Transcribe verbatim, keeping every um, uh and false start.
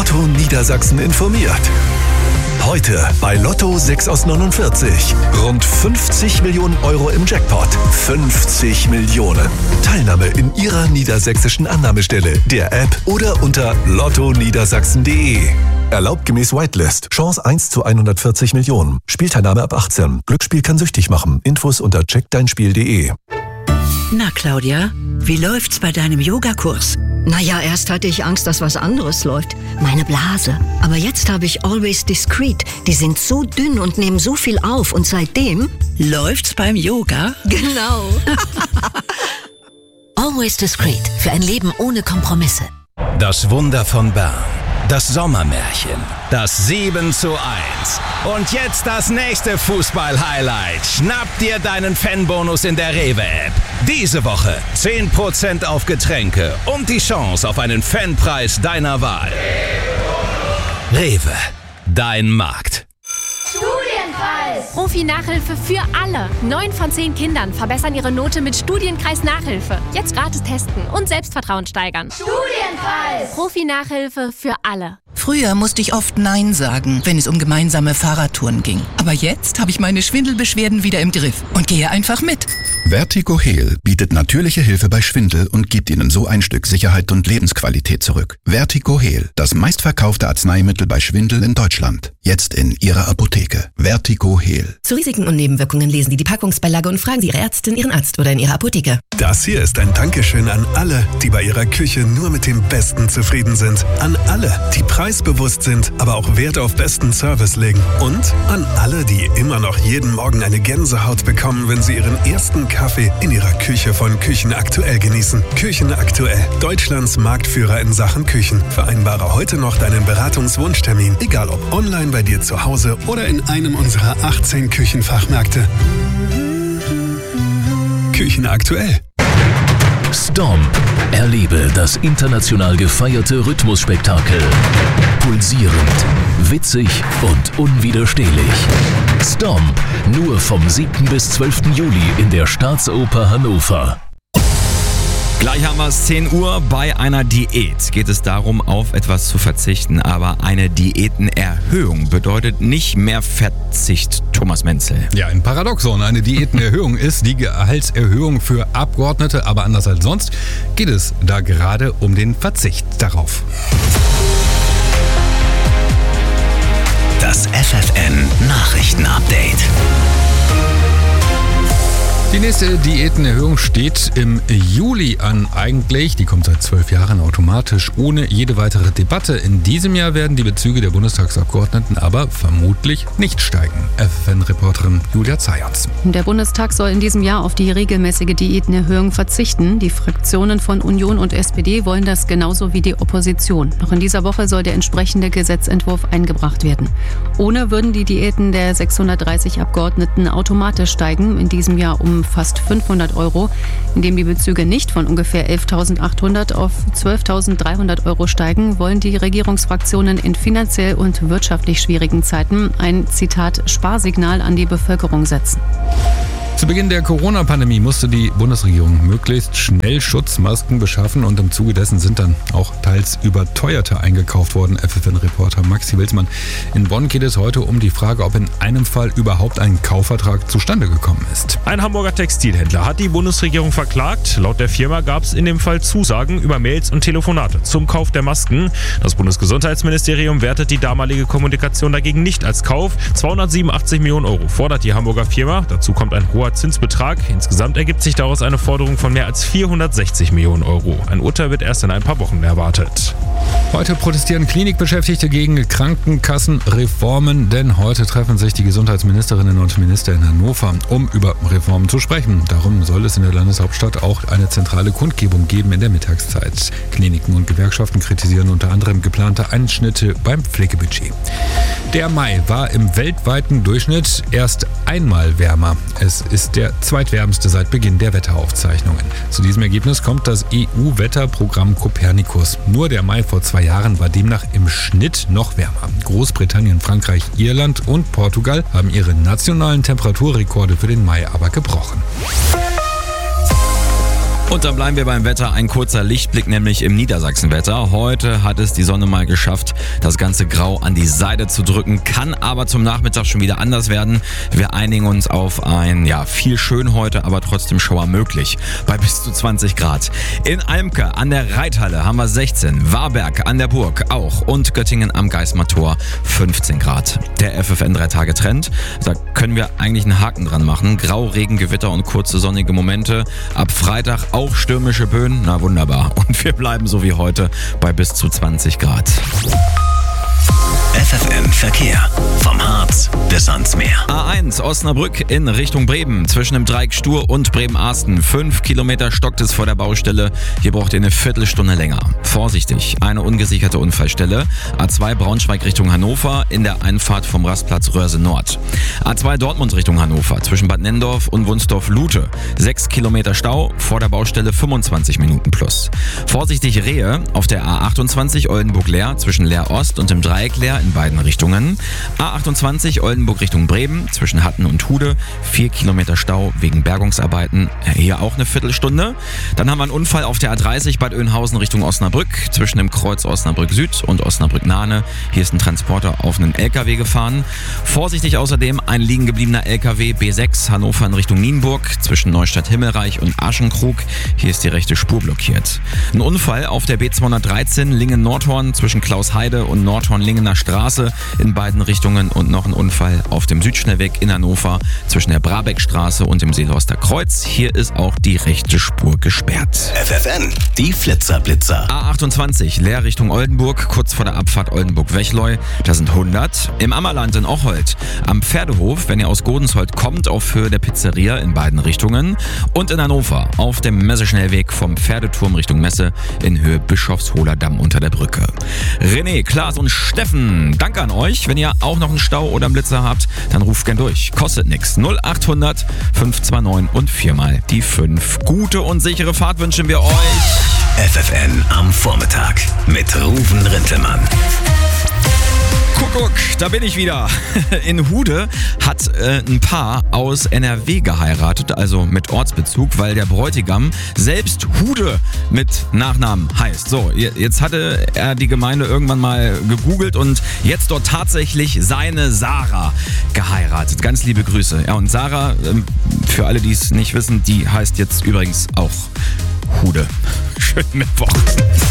Lotto Niedersachsen informiert. Heute bei Lotto sechs aus neunundvierzig. Rund fünfzig Millionen Euro im Jackpot. fünfzig Millionen. Teilnahme in Ihrer niedersächsischen Annahmestelle, der App oder unter lotto niedersachsen punkt de. Erlaubt gemäß Whitelist. Chance eins zu hundertvierzig Millionen. Spielteilnahme ab achtzehn. Glücksspiel kann süchtig machen. Infos unter check dein spiel punkt de. Na Claudia, wie läuft's bei deinem Yogakurs? Naja, erst hatte ich Angst, dass was anderes läuft. Meine Blase. Aber jetzt habe ich Always Discreet. Die sind so dünn und nehmen so viel auf. Und seitdem... Läuft's beim Yoga? Genau. Always Discreet. Für ein Leben ohne Kompromisse. Das Wunder von Bern. Das Sommermärchen. Das sieben zu eins. Und jetzt das nächste Fußball-Highlight. Schnapp dir deinen Fanbonus in der Rewe-App. Diese Woche zehn Prozent auf Getränke und die Chance auf einen Fanpreis deiner Wahl. Rewe, dein Markt. Studienkreis! Profi-Nachhilfe für alle. Neun von zehn Kindern verbessern ihre Note mit Studienkreis-Nachhilfe. Jetzt gratis testen und Selbstvertrauen steigern. Studienkreis! Profi-Nachhilfe für alle. Früher musste ich oft Nein sagen, wenn es um gemeinsame Fahrradtouren ging. Aber jetzt habe ich meine Schwindelbeschwerden wieder im Griff und gehe einfach mit. Vertigo-Heal bietet natürliche Hilfe bei Schwindel und gibt Ihnen so ein Stück Sicherheit und Lebensqualität zurück. Vertigo-Heal, das meistverkaufte Arzneimittel bei Schwindel in Deutschland. Jetzt in Ihrer Apotheke. Vertigo-Heal. Zu Risiken und Nebenwirkungen lesen Sie die Packungsbeilage und fragen Sie Ihre Ärztin, Ihren Arzt oder in Ihrer Apotheke. Das hier ist ein Dankeschön an alle, die bei ihrer Küche nur mit dem Besten zufrieden sind. An alle, die preisbewusst sind, aber auch Wert auf besten Service legen. Und an alle, die immer noch jeden Morgen eine Gänsehaut bekommen, wenn sie ihren ersten Kaffee in ihrer Küche von Küchen Aktuell genießen. Küchen Aktuell, Deutschlands Marktführer in Sachen Küchen. Vereinbare heute noch deinen Beratungswunschtermin, egal ob online bei dir zu Hause oder in einem unserer achtzehn Küchenfachmärkte. Küchen Aktuell. Stomp. Erlebe das international gefeierte Rhythmusspektakel. Pulsierend, witzig und unwiderstehlich. Stomp. Nur vom siebten bis zwölften Juli in der Staatsoper Hannover. Gleich haben wir es zehn Uhr. Bei einer Diät geht es darum, auf etwas zu verzichten. Aber eine Diätenerhöhung bedeutet nicht mehr Verzicht. Thomas Menzel. Ja, ein Paradoxon. Eine Diätenerhöhung ist die Gehaltserhöhung für Abgeordnete. Aber anders als sonst geht es da gerade um den Verzicht darauf. Das F F N Nachrichtenupdate. Die nächste Diätenerhöhung steht im Juli an eigentlich. Die kommt seit zwölf Jahren automatisch ohne jede weitere Debatte. In diesem Jahr werden die Bezüge der Bundestagsabgeordneten aber vermutlich nicht steigen. F F N-Reporterin Julia Zayons. Der Bundestag soll in diesem Jahr auf die regelmäßige Diätenerhöhung verzichten. Die Fraktionen von Union und S P D wollen das genauso wie die Opposition. Noch in dieser Woche soll der entsprechende Gesetzentwurf eingebracht werden. Ohne würden die Diäten der sechshundertdreißig Abgeordneten automatisch steigen. In diesem Jahr um fast fünfhundert Euro, indem die Bezüge nicht von ungefähr elftausendachthundert auf zwölftausenddreihundert Euro steigen, wollen die Regierungsfraktionen in finanziell und wirtschaftlich schwierigen Zeiten ein, Zitat, Sparsignal an die Bevölkerung setzen. Zu Beginn der Corona-Pandemie musste die Bundesregierung möglichst schnell Schutzmasken beschaffen und im Zuge dessen sind dann auch teils überteuerte eingekauft worden. F F N-Reporter Maxi Wilsmann. In Bonn geht es heute um die Frage, ob in einem Fall überhaupt ein Kaufvertrag zustande gekommen ist. Ein Hamburger Textilhändler hat die Bundesregierung verklagt. Laut der Firma gab es in dem Fall Zusagen über Mails und Telefonate zum Kauf der Masken. Das Bundesgesundheitsministerium wertet die damalige Kommunikation dagegen nicht als Kauf. zweihundertsiebenundachtzig Millionen Euro fordert die Hamburger Firma. Dazu kommt ein hoher Zinsbetrag. Insgesamt ergibt sich daraus eine Forderung von mehr als vierhundertsechzig Millionen Euro. Ein Urteil wird erst in ein paar Wochen erwartet. Heute protestieren Klinikbeschäftigte gegen Krankenkassenreformen, denn heute treffen sich die Gesundheitsministerinnen und Minister in Hannover, um über Reformen zu sprechen. Darum soll es in der Landeshauptstadt auch eine zentrale Kundgebung geben in der Mittagszeit. Kliniken und Gewerkschaften kritisieren unter anderem geplante Einschnitte beim Pflegebudget. Der Mai war im weltweiten Durchschnitt erst einmal wärmer. Es ist der zweitwärmste seit Beginn der Wetteraufzeichnungen. Zu diesem Ergebnis kommt das E U-Wetterprogramm Copernicus. Nur der Mai vor zwei Jahren war demnach im Schnitt noch wärmer. Großbritannien, Frankreich, Irland und Portugal haben ihre nationalen Temperaturrekorde für den Mai aber gebrochen. Und dann bleiben wir beim Wetter. Ein kurzer Lichtblick, nämlich im Niedersachsenwetter. Heute hat es die Sonne mal geschafft, das ganze Grau an die Seite zu drücken. Kann aber zum Nachmittag schon wieder anders werden. Wir einigen uns auf ein, ja, viel schön heute, aber trotzdem Schauer möglich. Bei bis zu zwanzig Grad. In Almke an der Reithalle haben wir sechzehn. Warberg an der Burg auch. Und Göttingen am Geismar-Tor fünfzehn Grad. Der F F N drei Tage Trend. Da können wir eigentlich einen Haken dran machen. Grau, Regen, Gewitter und kurze sonnige Momente. Ab Freitag auch stürmische Böen. Na wunderbar. Und wir bleiben so wie heute bei bis zu zwanzig Grad. F F M Verkehr. Vom Harz bis ans Meer. A eins Osnabrück in Richtung Bremen. Zwischen dem Dreieck Stur und Bremen-Arsten. Fünf Kilometer stockt es vor der Baustelle. Hier braucht ihr eine Viertelstunde länger. Vorsichtig, eine ungesicherte Unfallstelle. A zwei Braunschweig Richtung Hannover in der Einfahrt vom Rastplatz Röhrse Nord. A zwei Dortmund Richtung Hannover. Zwischen Bad Nenndorf und Wunsdorf-Lute. Sechs Kilometer Stau. Vor der Baustelle fünfundzwanzig Minuten plus. Vorsichtig Rehe auf der A achtundzwanzig Oldenburg-Leer zwischen Leer-Ost und dem Dreieck Leer in beiden Richtungen. A achtundzwanzig Oldenburg Richtung Bremen zwischen Hatten und Hude. Vier Kilometer Stau wegen Bergungsarbeiten. Hier auch eine Viertelstunde. Dann haben wir einen Unfall auf der A dreißig Bad Oeynhausen Richtung Osnabrück zwischen dem Kreuz Osnabrück Süd und Osnabrück Nahne. Hier ist ein Transporter auf einen L K W gefahren. Vorsichtig außerdem ein liegen gebliebener L K W B sechs Hannover in Richtung Nienburg zwischen Neustadt Himmelreich und Aschenkrug. Hier ist die rechte Spur blockiert. Ein Unfall auf der B zweihundertdreizehn Lingen-Nordhorn zwischen Klausheide und Nordhorn-Lingener Straße in beiden Richtungen und noch ein Unfall auf dem Südschnellweg in Hannover zwischen der Brabeckstraße und dem Seelhorster Kreuz. Hier ist auch die rechte Spur gesperrt. F F N, die Flitzer-Blitzer. A achtundzwanzig Leer Richtung Oldenburg, kurz vor der Abfahrt Oldenburg-Wechleu. Da sind hundert. Im Ammerland in Ocholt am Pferdehof, wenn ihr aus Godensholt kommt, auf Höhe der Pizzeria in beiden Richtungen. Und in Hannover auf dem Messeschnellweg vom Pferdeturm Richtung Messe in Höhe Bischofshohler Damm unter der Brücke. René, Klaas und Steffen, danke an euch. Wenn ihr auch noch einen Stau oder einen Blitzer habt, dann ruft gern durch. Kostet nichts. null achthundert fünf zwei neun und viermal die fünf. Gute und sichere Fahrt wünschen wir euch. F F N am Vormittag mit Ruven Rintelmann. Kuckuck, da bin ich wieder. In Hude hat äh, ein Paar aus N R W geheiratet, also mit Ortsbezug, weil der Bräutigam selbst Hude mit Nachnamen heißt. So, jetzt hatte er die Gemeinde irgendwann mal gegoogelt und jetzt dort tatsächlich seine Sarah geheiratet. Ganz liebe Grüße. Ja, und Sarah, äh, für alle, die es nicht wissen, die heißt jetzt übrigens auch Hude. Schönen Mittwoch.